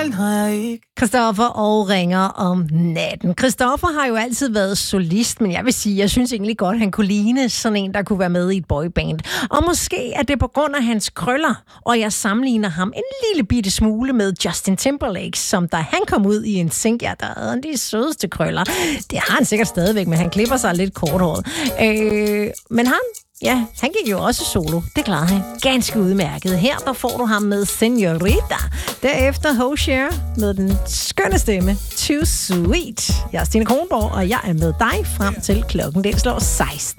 Christoffer og Ringer om natten. Christoffer har jo altid været solist, men jeg vil sige, jeg synes egentlig godt, han kunne ligne sådan en, der kunne være med i et boyband. Og måske er det på grund af hans krøller, og jeg sammenligner ham en lille bitte smule med Justin Timberlake, som da han kom ud i en single, der havde de sødeste krøller. Det har han sikkert stadigvæk, men han klipper sig lidt korthåret. Men han gik jo også solo. Det klarede han ganske udmærket. Her der får du ham med Senorita. Derefter Hozier med den skønne stemme Too Sweet. Jeg er Stine Kronborg, og jeg er med dig frem til klokken den slår 16.